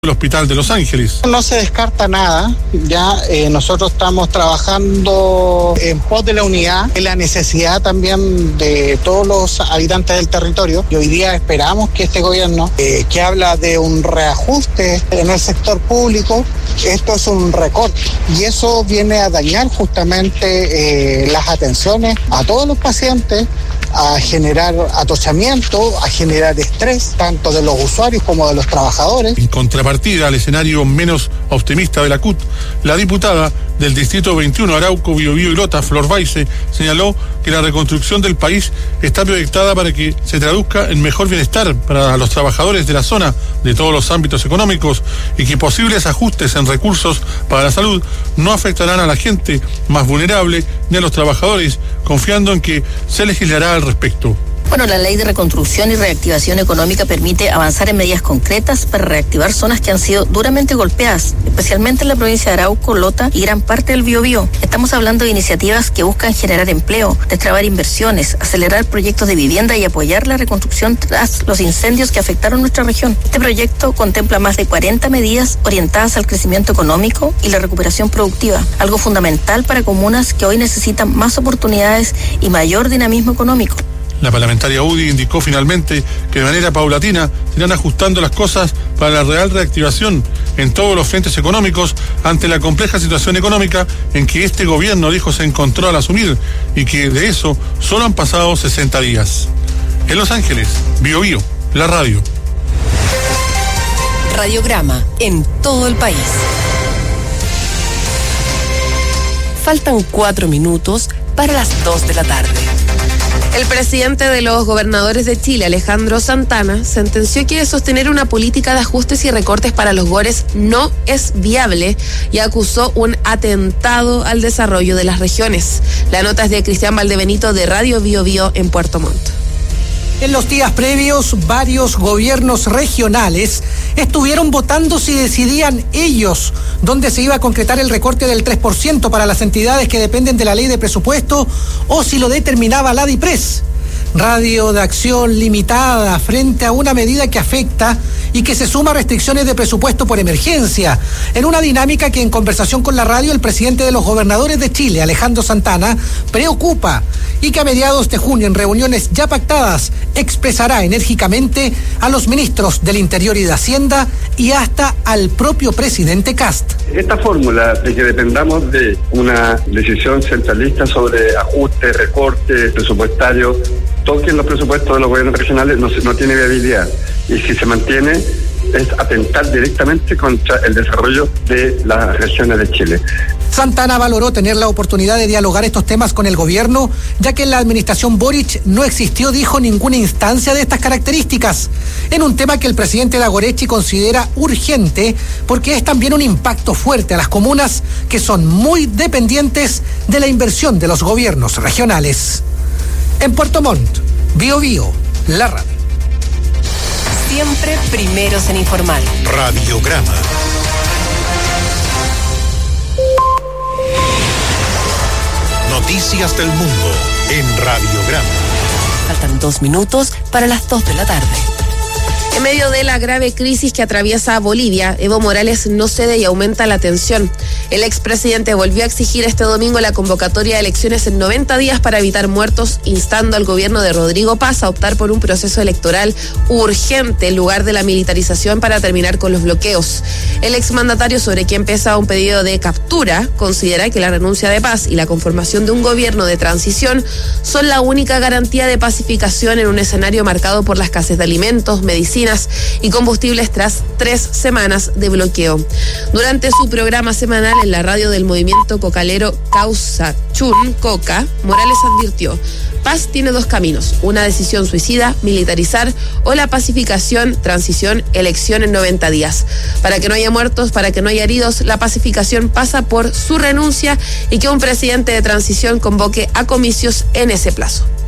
el Hospital de Los Ángeles. No se descarta nada, ya nosotros estamos trabajando en pos de la unidad, en la necesidad también de todos los habitantes del territorio, y hoy día esperamos que este gobierno, que habla de un reajuste en el sector público, esto es un recorte, y eso viene a dañar justamente las atenciones a todos los pacientes, a generar atochamiento, a generar estrés, tanto de los usuarios como de los trabajadores. En contrapartida al escenario menos optimista de la CUT, la diputada del Distrito 21, Arauco, Biobío y Lota, Flor Baise, señaló que la reconstrucción del país está proyectada para que se traduzca en mejor bienestar para los trabajadores de la zona, de todos los ámbitos económicos, y que posibles ajustes en recursos para la salud no afectarán a la gente más vulnerable ni a los trabajadores, confiando en que se legislará al respecto. Bueno, la Ley de Reconstrucción y Reactivación Económica permite avanzar en medidas concretas para reactivar zonas que han sido duramente golpeadas, especialmente en la provincia de Arauco, Lota y gran parte del Biobío. Estamos hablando de iniciativas que buscan generar empleo, destrabar inversiones, acelerar proyectos de vivienda y apoyar la reconstrucción tras los incendios que afectaron nuestra región. Este proyecto contempla más de 40 medidas orientadas al crecimiento económico y la recuperación productiva, algo fundamental para comunas que hoy necesitan más oportunidades y mayor dinamismo económico. La parlamentaria UDI indicó finalmente que de manera paulatina se irán ajustando las cosas para la real reactivación en todos los frentes económicos ante la compleja situación económica en que este gobierno dijo se encontró al asumir, y que de eso solo han pasado 60 días. En Los Ángeles, Biobío, la radio. Radiograma en todo el país. Faltan 4 minutos para las 2 de la tarde. El presidente de los gobernadores de Chile, Alejandro Santana, sentenció que sostener una política de ajustes y recortes para los GORES no es viable y acusó un atentado al desarrollo de las regiones. La nota es de Cristian Valdebenito de Radio Biobío en Puerto Montt. En los días previos, varios gobiernos regionales estuvieron votando si decidían ellos dónde se iba a concretar el recorte del 3% para las entidades que dependen de la ley de presupuesto o si lo determinaba la DIPRES. Radio de acción limitada frente a una medida que afecta y que se suma a restricciones de presupuesto por emergencia, en una dinámica que en conversación con la radio el presidente de los gobernadores de Chile, Alejandro Santana, preocupa y que a mediados de junio en reuniones ya pactadas expresará enérgicamente a los ministros del Interior y de Hacienda y hasta al propio presidente Kast. Esta fórmula de que dependamos de una decisión centralista sobre ajuste, recorte presupuestario, toquen los presupuestos de los gobiernos regionales, no tiene viabilidad. Y si se mantiene, es atentar directamente contra el desarrollo de las regiones de Chile. Santana valoró tener la oportunidad de dialogar estos temas con el gobierno, ya que en la administración Boric no existió, dijo, ninguna instancia de estas características, en un tema que el presidente Dagorechi considera urgente porque es también un impacto fuerte a las comunas que son muy dependientes de la inversión de los gobiernos regionales. En Puerto Montt, Biobío, la radio. Siempre primeros en informar. Radiograma. Noticias del mundo en Radiograma. Faltan 2 minutos para las 2 de la tarde. En medio de la grave crisis que atraviesa Bolivia, Evo Morales no cede y aumenta la tensión. El expresidente volvió a exigir este domingo la convocatoria de elecciones en 90 días para evitar muertos, instando al gobierno de Rodrigo Paz a optar por un proceso electoral urgente en lugar de la militarización para terminar con los bloqueos. El exmandatario, sobre quien pesa un pedido de captura, considera que la renuncia de Paz y la conformación de un gobierno de transición son la única garantía de pacificación en un escenario marcado por la escasez de alimentos, medicinas y combustibles tras 3 semanas de bloqueo. Durante su programa semanal en la radio del movimiento cocalero Causa Chun Coca, Morales advirtió: Paz tiene 2 caminos, una decisión suicida, militarizar, o la pacificación, transición, elección en 90 días. Para que no haya muertos, para que no haya heridos, la pacificación pasa por su renuncia y que un presidente de transición convoque a comicios en ese plazo.